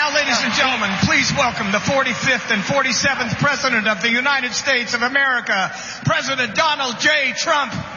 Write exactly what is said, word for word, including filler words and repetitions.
Now, ladies and gentlemen, please welcome the forty-fifth and forty-seventh President of the United States of America, President Donald J. Trump.